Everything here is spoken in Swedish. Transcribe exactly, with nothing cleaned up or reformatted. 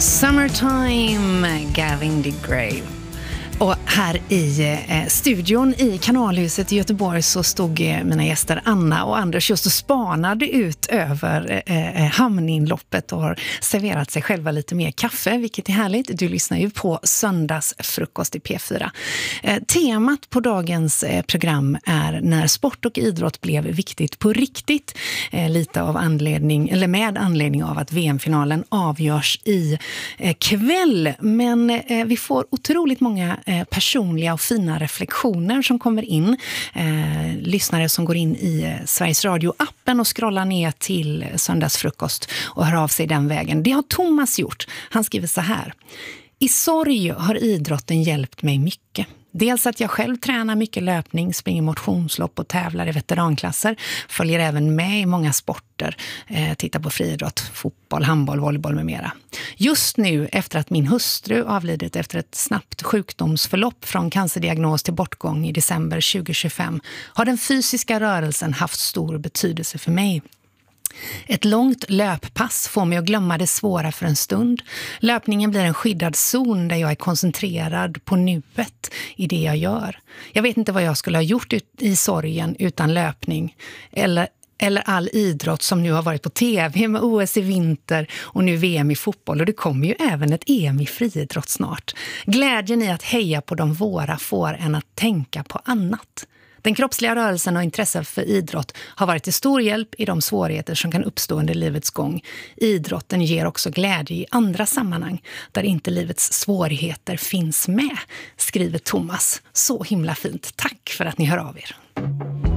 Summertime, Gavin DeGraw. Och här i eh, studion i Kanalhuset i Göteborg så stod eh, mina gäster Anna och Anders just och spanade ut över eh, hamninloppet och har serverat sig själva lite mer kaffe, vilket är härligt. Du lyssnar ju på Söndagsfrukost i P fyra. Eh, temat på dagens eh, program är när sport och idrott blev viktigt på riktigt. Eh, lite av anledning, eller med anledning av att V M-finalen avgörs i eh, kväll. Men eh, vi får otroligt många personliga och fina reflektioner som kommer in. Eh, lyssnare som går in i eh, Sveriges Radio-appen och scrollar ner till Söndagsfrukost och hör av sig den vägen. Det har Thomas gjort. Han skriver så här. I sorg har idrotten hjälpt mig mycket. Dels att jag själv tränar mycket löpning, springer motionslopp och tävlar i veteranklasser. Följer även med i många sporter. Eh, tittar på friidrott, fotboll, handboll, volleyboll med mera. Just nu, efter att min hustru avlidit efter ett snabbt sjukdomsförlopp från cancerdiagnos till bortgång i december tjugo tjugofem, har den fysiska rörelsen haft stor betydelse för mig. Ett långt löppass får mig att glömma det svåra för en stund. Löpningen blir en skyddad zon där jag är koncentrerad på nuet i det jag gör. Jag vet inte vad jag skulle ha gjort i sorgen utan löpning eller Eller all idrott som nu har varit på tv med O S i vinter och nu V M i fotboll. Och det kommer ju även ett E M i friidrott snart. Glädjen i att heja på de våra får en att tänka på annat. Den kroppsliga rörelsen och intresset för idrott har varit till stor hjälp i de svårigheter som kan uppstå under livets gång. Idrotten ger också glädje i andra sammanhang där inte livets svårigheter finns med, skriver Thomas. Så himla fint. Tack för att ni hör av er.